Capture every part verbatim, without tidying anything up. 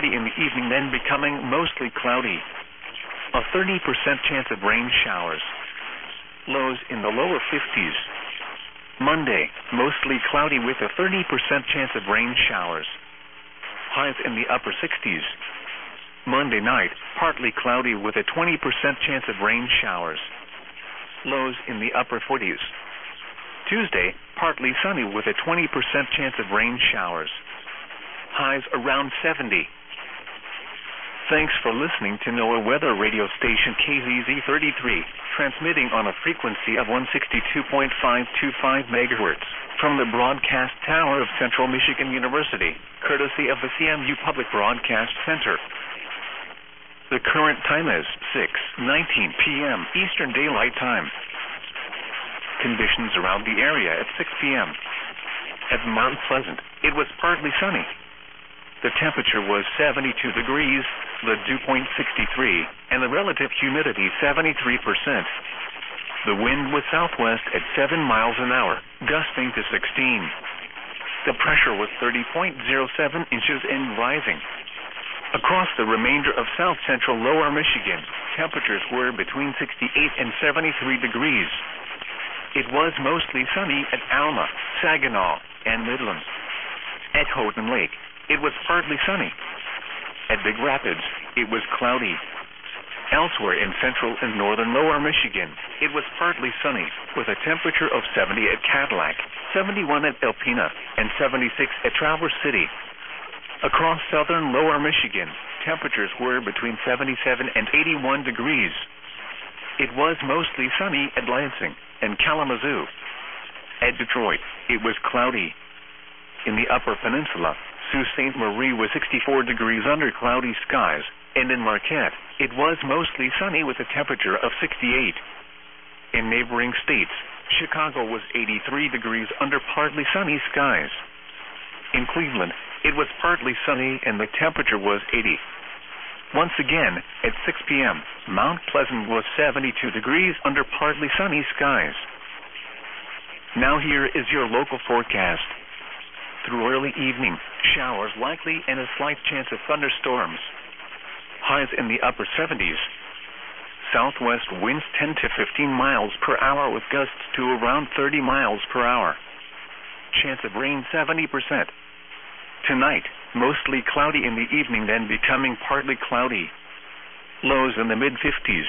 cloudy in the evening, then becoming mostly cloudy. A thirty percent chance of rain showers. Lows in the lower fifties. Monday, mostly cloudy with a thirty percent chance of rain showers. Highs in the upper sixties. Monday night, partly cloudy with a twenty percent chance of rain showers. Lows in the upper forties. Tuesday, partly sunny with a twenty percent chance of rain showers. Highs around seventy. Thanks for listening to NOAA Weather Radio Station K Z Z thirty-three, transmitting on a frequency of one sixty-two point five two five megahertz from the broadcast tower of Central Michigan University, courtesy of the C M U Public Broadcast Center. The current time is six nineteen p.m. Eastern Daylight Time. Conditions around the area at six p.m. At Mount Pleasant, it was partly sunny. The temperature was seventy-two degrees, the dew point sixty-three, and the relative humidity seventy-three percent. The wind was southwest at seven miles an hour, gusting to sixteen. The pressure was thirty point zero seven inches and rising. Across the remainder of south-central lower Michigan, temperatures were between sixty-eight and seventy-three degrees. It was mostly sunny at Alma, Saginaw, and Midland. At Houghton Lake, it was partly sunny. At Big Rapids, it was cloudy. Elsewhere in central and northern lower Michigan, it was partly sunny, with a temperature of seventy at Cadillac, seventy-one at Alpena, and seventy-six at Traverse City. Across southern lower Michigan, temperatures were between seventy-seven and eighty-one degrees. It was mostly sunny at Lansing and Kalamazoo. At Detroit, it was cloudy. In the Upper Peninsula, Sault Ste. Marie was sixty-four degrees under cloudy skies, and in Marquette, it was mostly sunny with a temperature of sixty-eight. In neighboring states, Chicago was eighty-three degrees under partly sunny skies. In Cleveland, it was partly sunny and the temperature was eighty. Once again, at six p.m., Mount Pleasant was seventy-two degrees under partly sunny skies. Now here is your local forecast. Through early evening, showers likely and a slight chance of thunderstorms. Highs in the upper seventies. Southwest winds ten to fifteen miles per hour with gusts to around thirty miles per hour. Chance of rain seventy percent. Tonight, mostly cloudy in the evening, then becoming partly cloudy. Lows in the mid-fifties.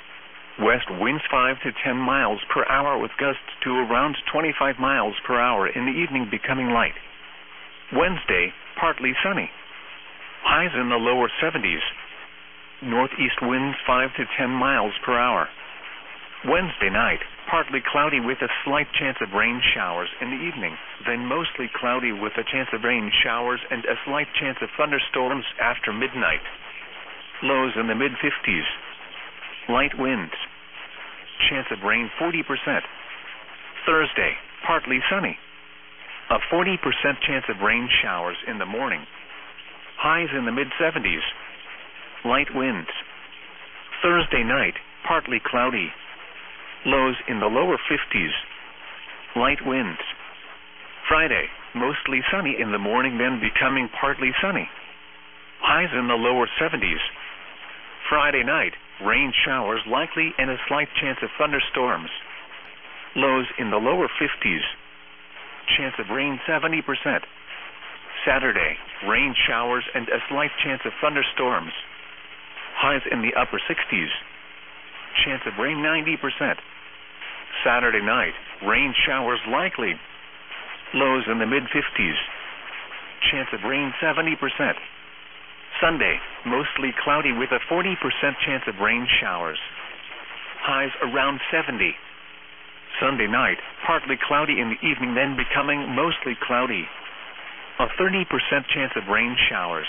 West winds five to ten miles per hour with gusts to around twenty-five miles per hour, in the evening becoming light. Wednesday, partly sunny. Highs in the lower seventies. Northeast winds five to ten miles per hour. Wednesday night, partly cloudy with a slight chance of rain showers in the evening, then mostly cloudy with a chance of rain showers and a slight chance of thunderstorms after midnight. Lows in the mid-fifties. Light winds. Chance of rain forty percent. Thursday, partly sunny. A forty percent chance of rain showers in the morning. Highs in the mid-seventies. Light winds. Thursday night, partly cloudy. Lows in the lower fifties. Light winds. Friday, mostly sunny in the morning, then becoming partly sunny. Highs in the lower seventies. Friday night, rain showers likely and a slight chance of thunderstorms. Lows in the lower fifties. Chance of rain seventy percent. Saturday, rain showers and a slight chance of thunderstorms. Highs in the upper sixties. Chance of rain ninety percent. Saturday night, rain showers likely. Lows in the mid-fifties. Chance of rain seventy percent. Sunday, mostly cloudy with a forty percent chance of rain showers. Highs around seventy. Sunday night, partly cloudy in the evening, then becoming mostly cloudy. A thirty percent chance of rain showers.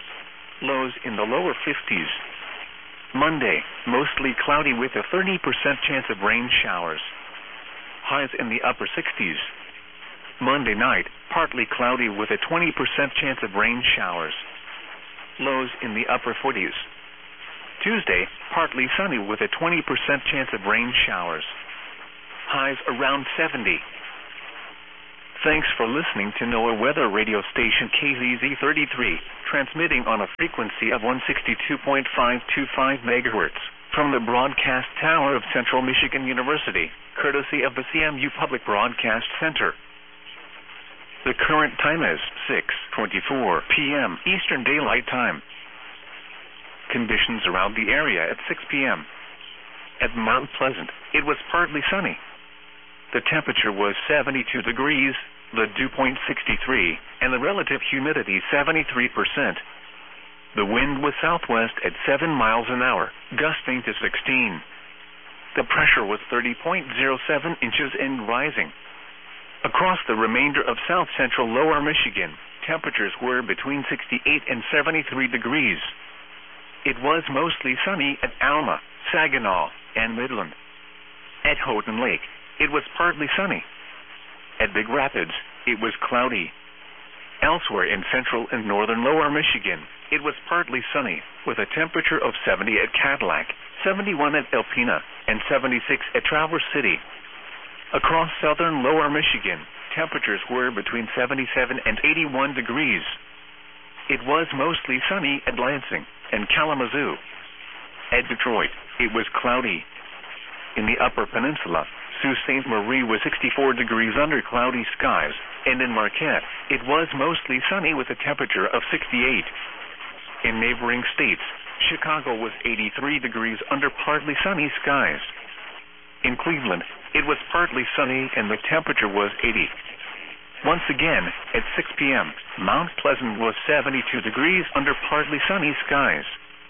Lows in the lower fifties. Monday, mostly cloudy with a thirty percent chance of rain showers. Highs in the upper sixties. Monday night, partly cloudy with a twenty percent chance of rain showers. Lows in the upper forties. Tuesday, partly sunny with a twenty percent chance of rain showers. Highs around seventy. Thanks for listening to NOAA weather radio station K Z Z thirty-three, transmitting on a frequency of one sixty-two point five two five megahertz from the broadcast tower of Central Michigan University, courtesy of the C M U Public Broadcast Center. The current time is six twenty-four p m Eastern Daylight Time. Conditions around the area at six p m At Mount Pleasant, it was partly sunny. The temperature was seventy-two degrees, the dew point sixty-three, and the relative humidity seventy-three percent. The wind was southwest at seven miles an hour, gusting to sixteen. The pressure was thirty point zero seven inches and rising. Across the remainder of south-central lower Michigan, temperatures were between sixty-eight and seventy-three degrees. It was mostly sunny at Alma, Saginaw, and Midland. At Houghton Lake, it was partly sunny. At Big Rapids, it was cloudy. Elsewhere in central and northern lower Michigan, it was partly sunny, with a temperature of seventy at Cadillac, seventy-one at Alpena, and seventy-six at Traverse City. Across southern lower Michigan, temperatures were between seventy-seven and eighty-one degrees. It was mostly sunny at Lansing and Kalamazoo. At Detroit, it was cloudy. In the Upper Peninsula, Sault Ste. Marie was sixty-four degrees under cloudy skies, and in Marquette, it was mostly sunny with a temperature of sixty-eight. In neighboring states, Chicago was eighty-three degrees under partly sunny skies. In Cleveland, it was partly sunny and the temperature was eighty. Once again, at six p m, Mount Pleasant was seventy-two degrees under partly sunny skies.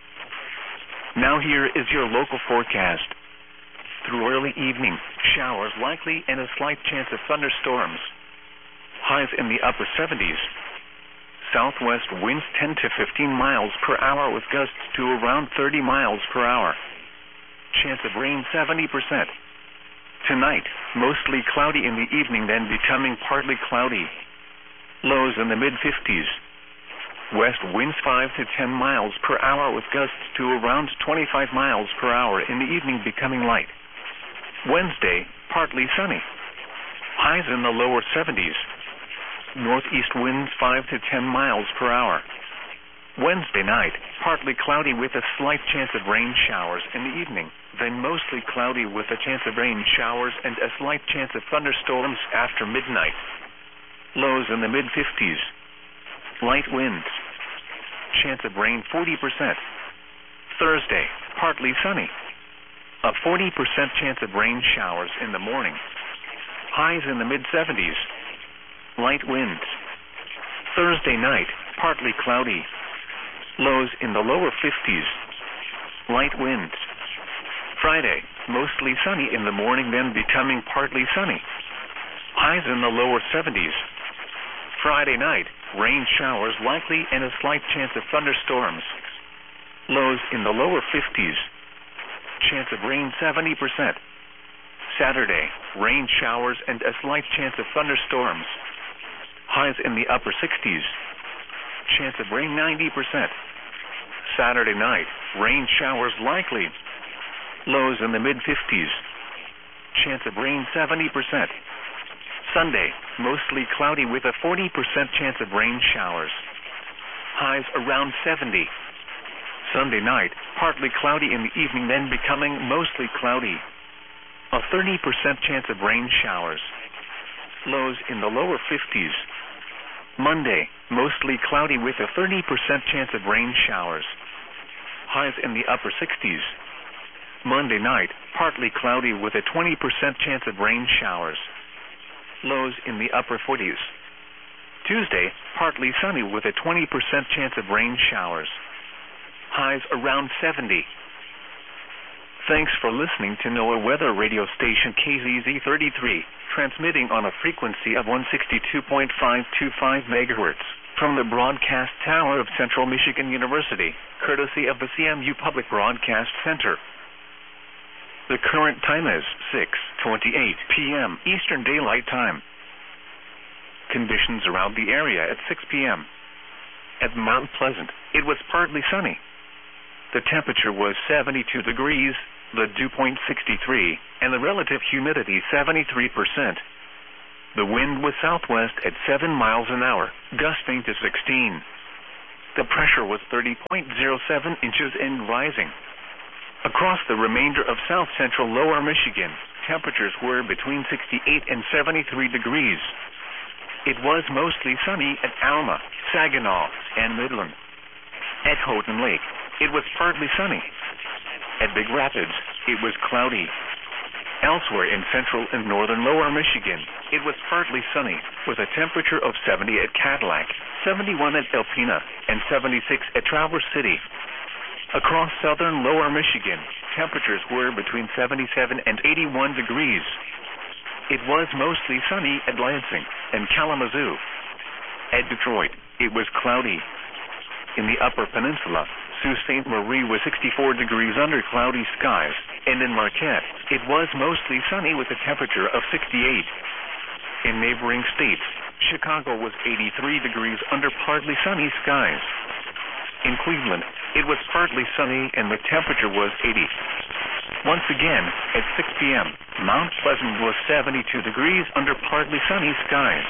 Now here is your local forecast. Through early evening, showers likely and a slight chance of thunderstorms. Highs in the upper seventies. Southwest winds ten to fifteen miles per hour with gusts to around thirty miles per hour. Chance of rain seventy percent. Tonight, mostly cloudy in the evening, then becoming partly cloudy. Lows in the mid fifties. West winds five to ten miles per hour with gusts to around twenty-five miles per hour in the evening, becoming light. Wednesday, partly sunny. Highs in the lower seventies. Northeast winds five to ten miles per hour. Wednesday night, partly cloudy with a slight chance of rain showers in the evening, then mostly cloudy with a chance of rain showers and a slight chance of thunderstorms after midnight. Lows in the mid fifties. Light winds. Chance of rain forty percent. Thursday, partly sunny. A forty percent chance of rain showers in the morning. Highs in the mid seventies. Light winds. Thursday night, partly cloudy. Lows in the lower fifties. Light winds. Friday, mostly sunny in the morning, then becoming partly sunny. Highs in the lower seventies. Friday night, rain showers likely and a slight chance of thunderstorms. Lows in the lower fifties. Chance of rain seventy percent. Saturday, rain showers and a slight chance of thunderstorms. Highs in the upper sixties. Chance of rain ninety percent. Saturday night, rain showers likely. Lows in the mid fifties. Chance of rain seventy percent. Sunday, mostly cloudy with a forty percent chance of rain showers. Highs around seventy. Sunday night, partly cloudy in the evening, then becoming mostly cloudy. A thirty percent chance of rain showers. Lows in the lower fifties. Monday, mostly cloudy with a thirty percent chance of rain showers. Highs in the upper sixties. Monday night, partly cloudy with a twenty percent chance of rain showers. Lows in the upper forties. Tuesday, partly sunny with a twenty percent chance of rain showers. Highs around seventy. Thanks for listening to NOAA weather radio station K Z Z thirty-three, transmitting on a frequency of one sixty-two point five two five megahertz from the broadcast tower of Central Michigan University, courtesy of the C M U Public Broadcast Center. The current time is six twenty-eight p m Eastern Daylight Time. Conditions around the area at six p m At Mount Pleasant, it was partly sunny. The temperature was seventy-two degrees, the dew point sixty-three, and the relative humidity seventy-three percent. The wind was southwest at seven miles an hour, gusting to sixteen. The pressure was thirty point zero seven inches and rising. Across the remainder of south-central lower Michigan, temperatures were between sixty-eight and seventy-three degrees. It was mostly sunny at Alma, Saginaw, and Midland. At Houghton Lake, it was partly sunny. At Big Rapids, it was cloudy. Elsewhere in central and northern lower Michigan, it was partly sunny, with a temperature of seventy at Cadillac, seventy-one at Alpena, and seventy-six at Traverse City. Across southern lower Michigan, temperatures were between seventy-seven and eighty-one degrees. It was mostly sunny at Lansing and Kalamazoo. At Detroit, it was cloudy. In the Upper Peninsula, Sault Ste. Marie was sixty-four degrees under cloudy skies, and in Marquette, it was mostly sunny with a temperature of sixty-eight. In neighboring states, Chicago was eighty-three degrees under partly sunny skies. In Cleveland, it was partly sunny and the temperature was eighty. Once again, at six p.m., Mount Pleasant was seventy-two degrees under partly sunny skies.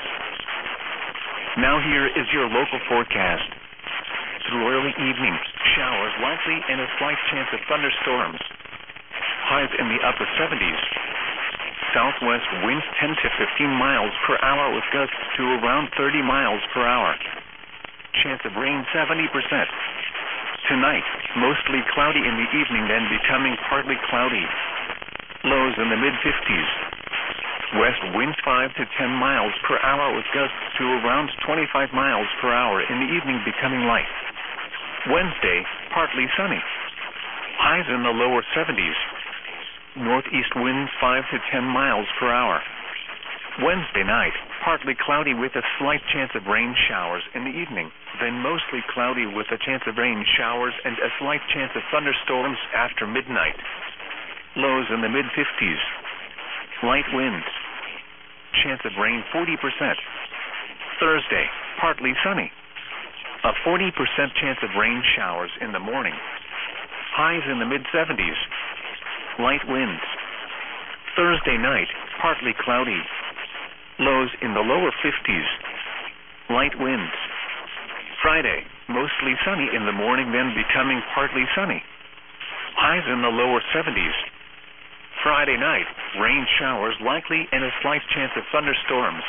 Now here is your local forecast. Through early evening, showers likely and a slight chance of thunderstorms. Highs in the upper seventies. Southwest winds ten to fifteen miles per hour with gusts to around thirty miles per hour. Chance of rain seventy percent. Tonight, mostly cloudy in the evening, then becoming partly cloudy. Lows in the mid fifties. West winds five to ten miles per hour with gusts to around twenty-five miles per hour, in the evening becoming light. Wednesday, partly sunny. Highs in the lower seventies. Northeast winds five to ten miles per hour. Wednesday night, partly cloudy with a slight chance of rain showers in the evening, then mostly cloudy with a chance of rain showers and a slight chance of thunderstorms after midnight. Lows in the mid fifties. Light winds. Chance of rain forty percent. Thursday, partly sunny. A forty percent chance of rain showers in the morning. Highs in the mid seventies. Light winds. Thursday night, partly cloudy. Lows in the lower fifties. Light winds. Friday, mostly sunny in the morning, then becoming partly sunny. Highs in the lower seventies. Friday night, rain showers likely and a slight chance of thunderstorms.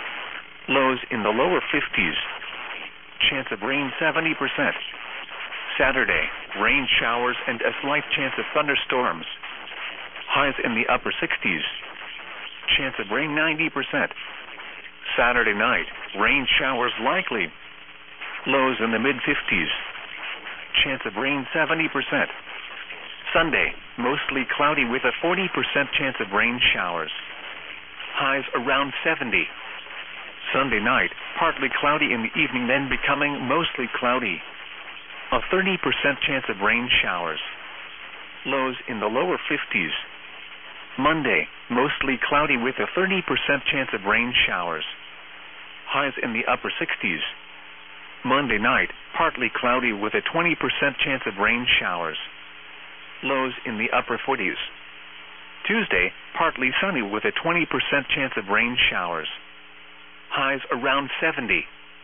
Lows in the lower fifties. Chance of rain seventy percent. Saturday, rain showers and a slight chance of thunderstorms. Highs in the upper sixties. Chance of rain ninety percent. Saturday night, rain showers likely. Lows in the mid fifties. Chance of rain seventy percent. Sunday, mostly cloudy with a forty percent chance of rain showers. Highs around seventy. Sunday night, partly cloudy in the evening, then becoming mostly cloudy. A thirty percent chance of rain showers. Lows in the lower fifties. Monday, mostly cloudy with a thirty percent chance of rain showers. Highs in the upper sixties. Monday night, partly cloudy with a twenty percent chance of rain showers. Lows in the upper forties. Tuesday, partly sunny with a twenty percent chance of rain showers. Highs around seventy.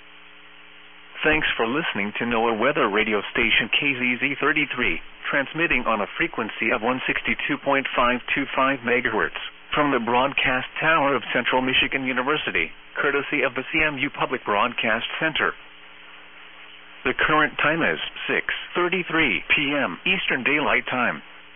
Thanks for listening to NOAA Weather Radio Station K Z Z thirty-three, transmitting on a frequency of one sixty-two point five two five megahertz from the broadcast tower of Central Michigan University, courtesy of the C M U Public Broadcast Center. The current time is six thirty-three p.m. Eastern Daylight Time.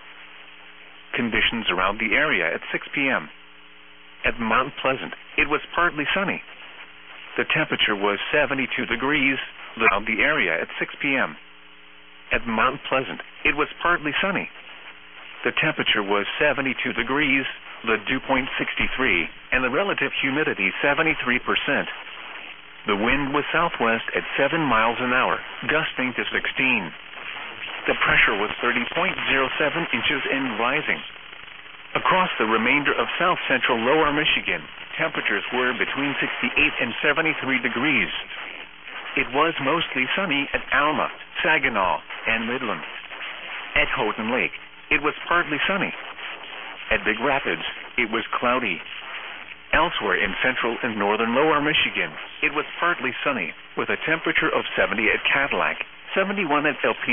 Conditions around the area at six p.m. At Mount Pleasant, it was partly sunny. The temperature was seventy-two degrees around the area at six p.m. At Mount Pleasant, it was partly sunny. The temperature was seventy-two degrees, the dew point sixty-three, and the relative humidity seventy-three percent. The wind was southwest at seven miles an hour, gusting to sixteen. The pressure was thirty point zero seven inches and rising. Across the remainder of south-central lower Michigan, temperatures were between sixty-eight and seventy-three degrees. It was mostly sunny at Alma, Saginaw, and Midland. At Houghton Lake, it was partly sunny. At Big Rapids, it was cloudy. Elsewhere in central and northern lower Michigan, it was partly sunny with a temperature of seventy at Cadillac, seventy-one at El Pino.